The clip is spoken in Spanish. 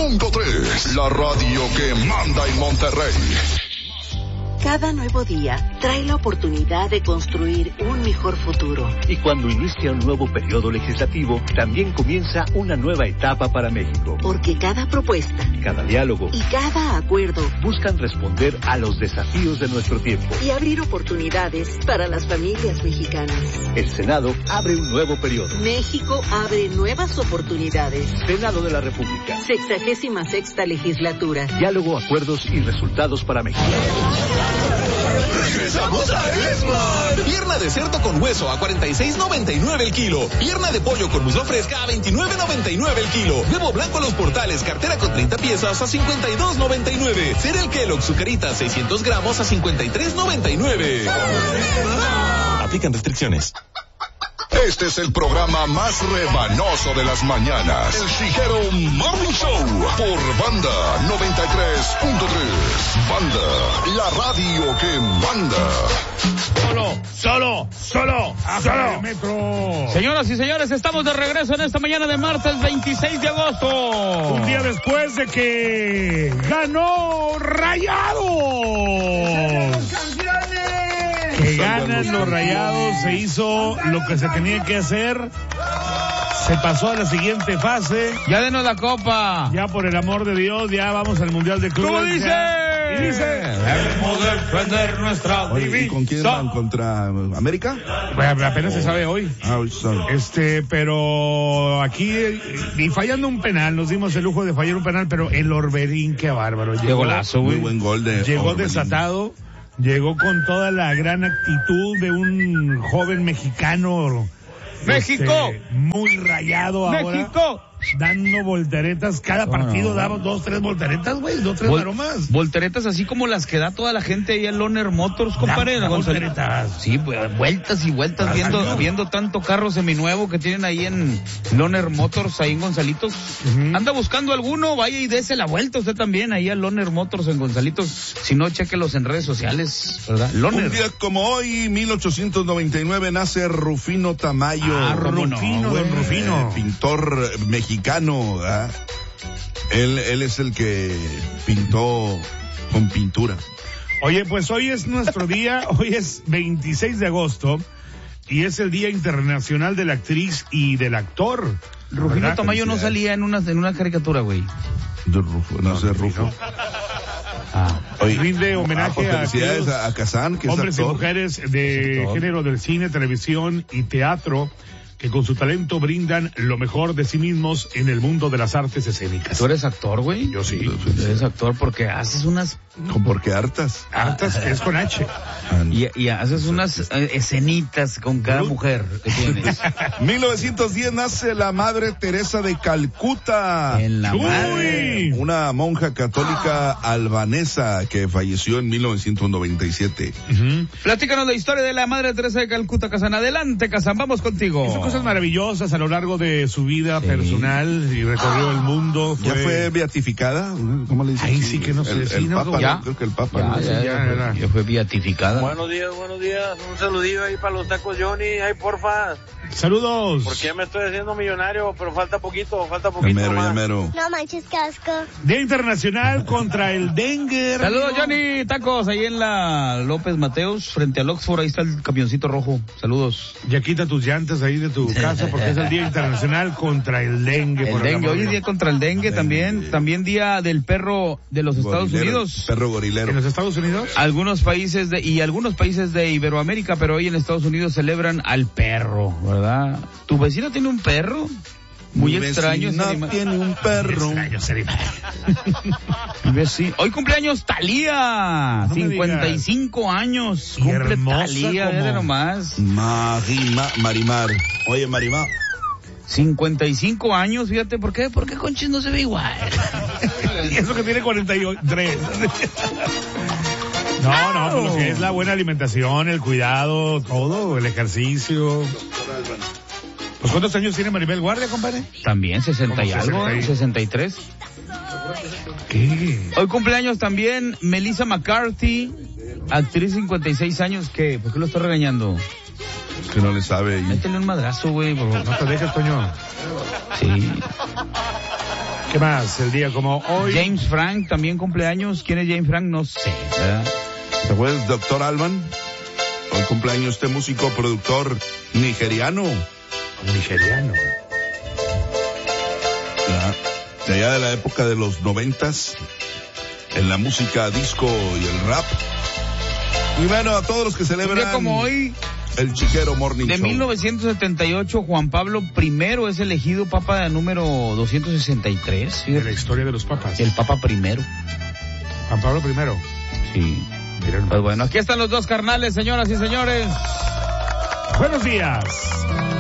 93.3, la radio que manda en Monterrey. Cada nuevo día trae la oportunidad de construir un mejor futuro. Y cuando inicia un nuevo periodo legislativo, también comienza una nueva etapa para México. Porque cada propuesta, cada diálogo y cada acuerdo buscan responder a los desafíos de nuestro tiempo y abrir oportunidades para las familias mexicanas. El Senado abre un nuevo periodo. México abre nuevas oportunidades. Senado de la República. 66ª legislatura. Diálogo, acuerdos y resultados para México. ¡Regresamos a Esmar! Pierna de cerdo con hueso a $46.99 el kilo. Pierna de pollo con muslo fresca a $29.99 el kilo. Huevo blanco Los Portales, cartera con 30 piezas a $52.99. Cereal Kellogg's Zucarita 600 gramos a $53.99. Aplican restricciones. Este es el programa más rebanoso de las mañanas. El Chijero Morning Show por Banda 93.3. Banda, la radio que manda. Solo. Metro. Señoras y señores, estamos de regreso en esta mañana de martes 26 de agosto. Un día después de que ganó Rayados. Que ganan los Rayados, se hizo lo que se tenía que hacer, se pasó a la siguiente fase. Ya denos la copa. Ya por el amor de Dios, ya vamos al Mundial de Clubes. ¿Cómo dice? Y dice, debemos defender nuestra divisa. ¿Y con quién van? ¿Contra América? Bueno, apenas se sabe hoy. Hoy sabe. Pero aquí, y fallando un penal, nos dimos el lujo de fallar un penal, pero el Orbelín, qué bárbaro. Qué golazo, güey. Muy buen gol de Llegó Orbelín. desatado. Llegó con toda la gran actitud de un joven mexicano. ¡México! Muy rayado ahora. ¡México! Dando volteretas. Cada partido daba 2-3 volteretas, güey. 2-3 aromas. Volteretas así como las que da toda la gente ahí en Loner Motors, compadre. Da volteretas. Sí, vueltas y vueltas viendo tanto carro seminuevo que tienen ahí en Loner Motors, ahí en Gonzalitos. Anda buscando alguno, vaya y dése la vuelta usted también ahí a Loner Motors en Gonzalitos. Si no, chéquelos en redes sociales, ¿verdad? Loner. Un día como hoy, 1899, nace Rufino Tamayo. Rufino, don Rufino. Pintor mexicano. ¿Verdad? Él es el que pintó con pintura. Oye, pues hoy es nuestro día, hoy es 26 de agosto y es el Día Internacional de la Actriz y del Actor. Rufino Tamayo no salía en una caricatura, güey. De Rufo, no sé, Rufo. Hoy rinde homenaje a Kazán, que hombres es y actor. mujeres de género del cine, televisión y teatro que con su talento brindan lo mejor de sí mismos en el mundo de las artes escénicas. ¿Tú eres actor, güey? Yo sí. Eres actor porque haces unas... Porque hartas. Hartas es con H. Y haces unas escenitas con cada mujer que tienes. 1910 nace la Madre Teresa de Calcuta. En la madre. Una monja católica albanesa que falleció en 1997. Platícanos la historia de la Madre Teresa de Calcuta, Kazán. Adelante, Kazán, vamos contigo. Hizo cosas maravillosas a lo largo de su vida personal y recorrió el mundo. ¿Ya fue beatificada? ¿Cómo le dicen? Ahí sí que no sé. El Papa, ya. creo que el Papa. Ya fue beatificada. Buenos días. Un saludillo ahí para los tacos Johnny. Ay, porfa. Saludos. Porque ya me estoy haciendo millonario, pero falta poquito Ya mero. No manches, casco. Día Internacional contra el dengue. Saludos, Johnny. Tacos ahí en la López Mateos, frente al Oxford. Ahí está el camioncito rojo. Saludos. Ya quita tus llantas ahí de tu casa porque es el Día Internacional contra el dengue. El dengue. Hoy es día contra el dengue también. También día del perro de los Estados Unidos. Perro gorilero. ¿En los Estados Unidos? Algunos países de Iberoamérica, pero hoy en Estados Unidos celebran al perro, ¿verdad? ¿Tu vecino tiene un perro? Muy extraño ese animal. Tiene un perro. Hoy cumpleaños Thalía, no 55 años. Cumple Thalía, de nomás. Marimar. Oye, Marimar. 55 años, fíjate, ¿por qué? Porque Conchis no se ve igual. Y eso que tiene 43. No, pues es la buena alimentación, el cuidado, todo, el ejercicio. Pues ¿cuántos años tiene Maribel Guardia, compadre? También 60 y algo, 63. ¿Qué? Hoy cumpleaños también Melissa McCarthy, actriz 56 años, ¿qué? ¿Por qué lo está regañando? Que no le sabe. Métele un madrazo, güey. No te dejes, Toño. Sí. ¿Qué más? El día como hoy. James Frank también cumpleaños. ¿Quién es James Frank? No sé, ¿verdad? ¿Te acuerdas, Dr. Alban? Hoy cumpleaños este músico, productor nigeriano. Nigeriano. De allá de la época de los 90s, en la música disco y el rap. Y bueno, a todos los que celebran. Un día como hoy. El Chiquero Morning De Show. 1978, Juan Pablo I es elegido papa número 263. De la historia de los papas. El papa primero. Juan Pablo I. Sí. Miren. Pues bueno, aquí están los dos carnales, señoras y señores. Buenos días.